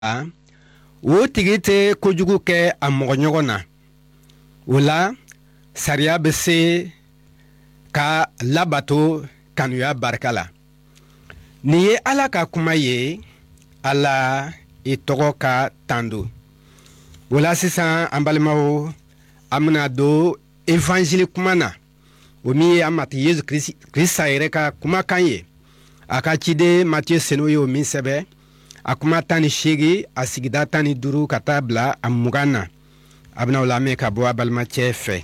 o tigi tɛ kojugu kɛ a mɔgɔɲɔgɔn na. O la sariya bɛ se ka labato kanuya barika la. Nin ye Ala ka kuma ye, Ala i tɔgɔ ka tan don. O la sisan an balimaw an bɛna don évangile kuma na. O min ye an mati Yesu Kirista yɛrɛ ka kumakan ye. A ka ciden Matthieu Seno ye o min sɛbɛn. A kuma 18 a sigida 15 ka taa bila a 20 na. A bɛna o lamɛn ka bɔ a balimacɛ fɛ.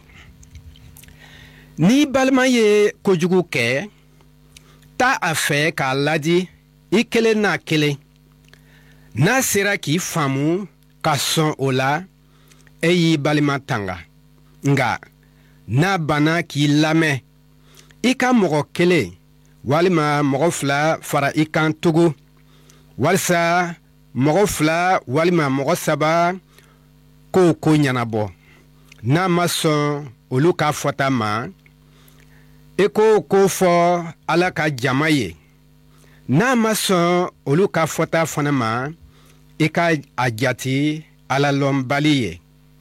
Ni balima ye kojugu kɛ, taa a fɛ k'a ladi i kelen n'a kelen. N'a sera k'i faamu ka sɔn o la, e y'i balima tanga. Nga n'a banna k'i lamɛn, i ka mɔgɔ kelen walima mɔgɔ fila fara i kan tugun, walisa mɔgɔ fila walima mɔgɔ saba ko ɲɛnabɔ. N'a ma sɔn olu ka fɔta ma, e ko fɔ Ala ka jama ye. N'a ma sɔn olu ka fɔta fana ma, i ka a jati Ala lɔnbali ye.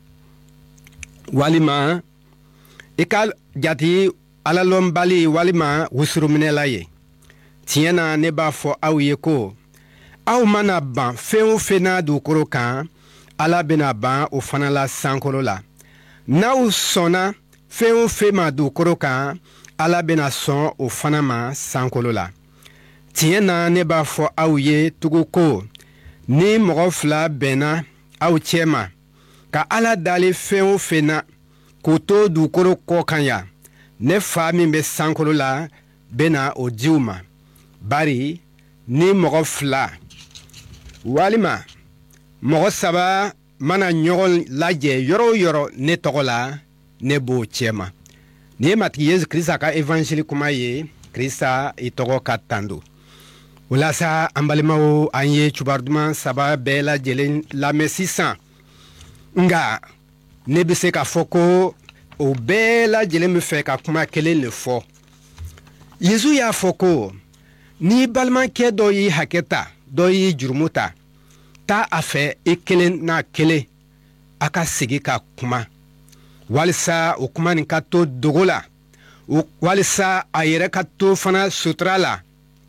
Walima i ka jati Ala lɔnbali walima wusuruminɛla ye. Tiɲɛ na ne b'a fɔ aw ye ko aw mana ban fɛn o fɛn n'a dugukolo kan, Ala bɛna ban o fana la sankolo la. N'aw sɔnna fɛn o fɛn ma dugukolo kan, Ala bɛna sɔn o fana ma sankolo la. Tiɲɛ na ne b'a fɔ aw ye tugun ko ni mɔgɔ fila bɛnna aw cɛ ma ka Ala dali fɛn o fɛn na k'o to dugukolo kɔ kan ya, ne fa min bɛ sankolo la bɛna o diw ma. Bari ni mɔgɔ fila walima mɔgɔ saba mana ɲɔgɔn lajɛ yɔrɔ o yɔrɔ ne tɔgɔ la, ne b'o cɛ ma. Nin ye matigi Yesu Kirista ka évangile kuma ye. Kirista i tɔgɔ ka tan don. O la sa an balimaw an ye kibaru duman saba bɛɛ lajɛlen lamɛn sisan. Nga ne bɛ se k'a fɔ ko o bɛɛ lajɛlen bɛ fɛ ka kuma kelen de fɔ. Yesu y'a fɔ ko ni balimakɛ dɔ y'i hakɛ ta, dɔ y'i jurumu ta, taa a fɛ i kelen n'a kelen a ka sigi ka kuma. Walisa o kuma nin ka to dogo la, walisa a yɛrɛ ka to fana sutura la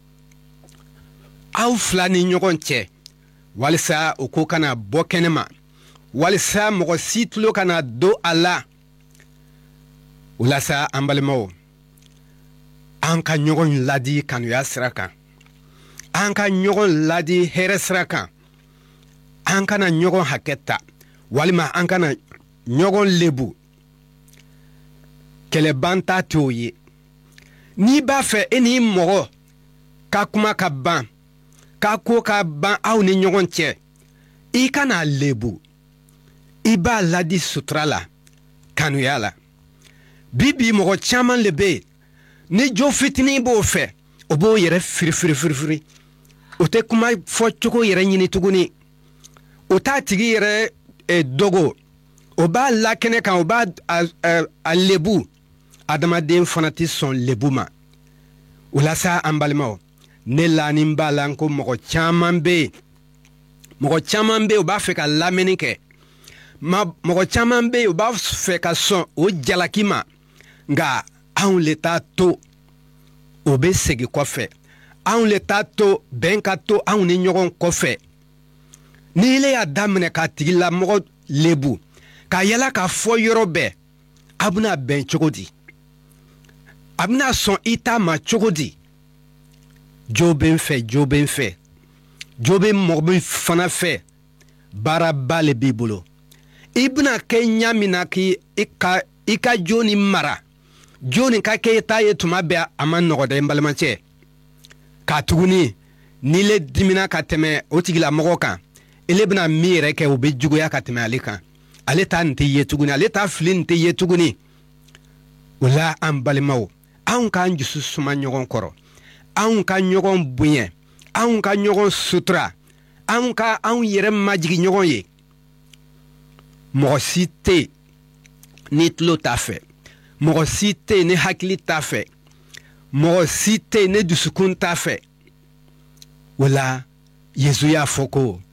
aw fila ni ɲɔgɔn cɛ, walisa o ko kana bɔ kɛnɛma, walisa mɔgɔ si tulo kana don a la. Walasa an balimaw an ka ɲɔgɔn ladi kanuya sira kan, an ka ɲɔgɔn ladi hɛrɛ sira kan, an kana ɲɔgɔn hakɛ ta walima an kana ɲɔgɔn lebu. Kɛlɛban ta t'o ye. N'i b'a fɛ e ni mɔgɔ ka kuma ka ban, ka ko ka ban aw ni ɲɔgɔn cɛ, i kana lebu. I b'a ladi sutura la, kanuya la. Bi mɔgɔ caman le bɛ yen, ni jo fitinin b'o fɛ, o b'o yɛrɛ firifiri. O tɛ kuma fɔ cogo yɛrɛ ɲini tuguni. O t'a tigi yɛrɛ dogo. O b'a lakɛnɛ kan, o b'a a lebu. Adamaden fana tɛ sɔn lebu ma. O la sa an balimaw, ne lani b'a la ko mɔgɔ caman bɛ yen. Mɔgɔ caman bɛ yen o b'a fɛ ka lamɛnni kɛ. Mɔgɔ caman bɛ yen o b'a fɛ ka sɔn o jalaki ma. Nka anw le t'a to o bɛ segin kɔfɛ. Anw le t'a to bɛn ka to anw ni ɲɔgɔn kɔfɛ. Ni ile y'a daminɛ k'a tigila mɔgɔ lebu, k'a yala k'a fɔ yɔrɔ bɛɛ, a bɛna bɛn cogo di? A bɛna sɔn i ta ma cogo di? Jo bɛ n fɛ, jo bɛ n fɛ. Jo bɛ mɔgɔ min fana fɛ, baaraba le b'i bolo. I bɛna kɛ ɲa min na i ka jo ni mara. Jo nin ka kɛ i ta ye tuma bɛɛ a ma nɔgɔ dɛ n balimacɛ. K'a tuguni n'i le dimina ka tɛmɛ o tigilamɔgɔ kan, ele bɛna min yɛrɛ kɛ o bɛ juguya ka tɛmɛ ale kan. Ale ta nin tɛ ye tuguni, ale ta fili nin tɛ ye tuguni. O la an balimaw, anw k'an dusu suma ɲɔgɔn kɔrɔ, anw ka ɲɔgɔn bonya, anw ka ɲɔgɔn sutura, anw yɛrɛ majigi ɲɔgɔn ye. Mɔgɔ si tɛ ni tulo t'a fɛ, mɔgɔ si tɛ ni hakili t'a fɛ, mɔgɔ si tɛ ni dusukun t'a fɛ. O la Yesu y'a fɔ ko